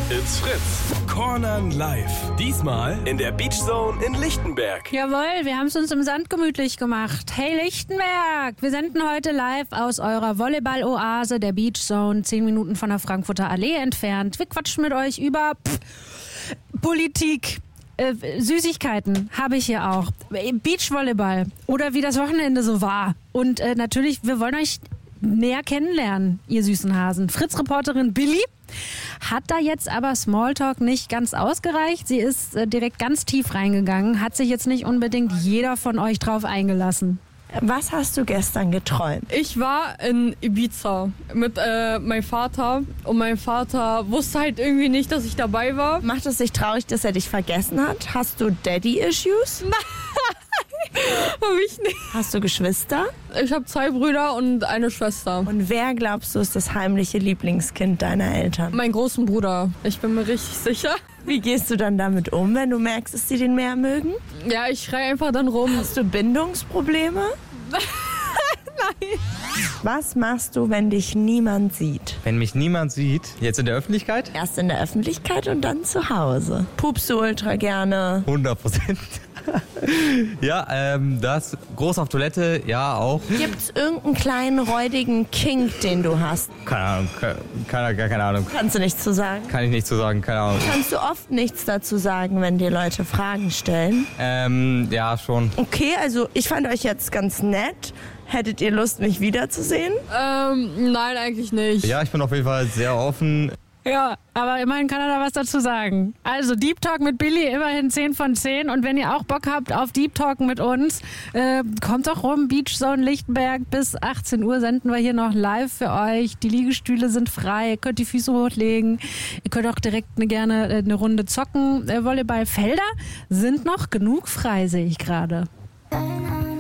It's Fritz. Cornern live. Diesmal in der Beach Zone in Lichtenberg. Jawohl, wir haben es uns im Sand gemütlich gemacht. Hey Lichtenberg, wir senden heute live aus eurer Volleyball-Oase der Beach Zone, 10 Minuten von der Frankfurter Allee entfernt. Wir quatschen mit euch über Politik. Süßigkeiten habe ich hier auch. Beachvolleyball oder wie das Wochenende so war. Und natürlich, wir wollen euch näher kennenlernen, ihr süßen Hasen. Fritz-Reporterin Billy hat da jetzt aber Smalltalk nicht ganz ausgereicht. Sie ist direkt ganz tief reingegangen. Hat sich jetzt nicht unbedingt jeder von euch drauf eingelassen. Was hast du gestern geträumt? Ich war in Ibiza mit meinem Vater und mein Vater wusste halt irgendwie nicht, dass ich dabei war. Macht es dich traurig, dass er dich vergessen hat? Hast du Daddy-Issues? Hab ich nicht. Hast du Geschwister? Ich habe 2 Brüder und eine Schwester. Und wer glaubst du ist das heimliche Lieblingskind deiner Eltern? Meinen großen Bruder. Ich bin mir richtig sicher. Wie gehst du dann damit um, wenn du merkst, dass sie den mehr mögen? Ja, ich schreie einfach dann rum. Hast du Bindungsprobleme? Nein. Was machst du, wenn dich niemand sieht? Wenn mich niemand sieht, jetzt in der Öffentlichkeit? Erst in der Öffentlichkeit und dann zu Hause. Pupst du ultra gerne? 100%. Ja, das groß auf Toilette, ja auch. Gibt's irgendeinen kleinen räudigen Kink, den du hast? Keine Ahnung, keine Ahnung. Kannst du nichts zu sagen? Kann ich nicht zu sagen, keine Ahnung. Kannst du oft nichts dazu sagen, wenn dir Leute Fragen stellen? Ja, schon. Okay, also ich fand euch jetzt ganz nett. Hättet ihr Lust, mich wiederzusehen? Nein, eigentlich nicht. Ja, ich bin auf jeden Fall sehr offen. Ja, aber immerhin kann er da was dazu sagen. Also Deep Talk mit Billy, immerhin 10 von 10. Und wenn ihr auch Bock habt auf Deep Talk mit uns, kommt doch rum, Beach Zone Lichtenberg. Bis 18 Uhr senden wir hier noch live für euch. Die Liegestühle sind frei, ihr könnt die Füße hochlegen. Ihr könnt auch direkt gerne eine Runde zocken. Volleyballfelder sind noch genug frei, sehe ich gerade.